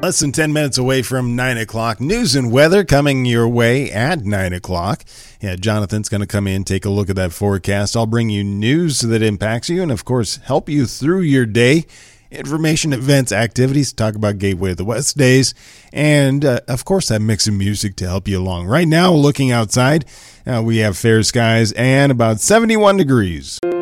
Less than 10 minutes away from 9 o'clock. News and weather coming your way at 9 o'clock. Yeah, Jonathan's going to come in, take a look at that forecast. I'll bring you news that impacts you and, of course, help you through your day. Information, events, activities, talk about Gateway of the West days, and, of course, that mix of music to help you along. Right now, looking outside, we have fair skies and about 71 degrees.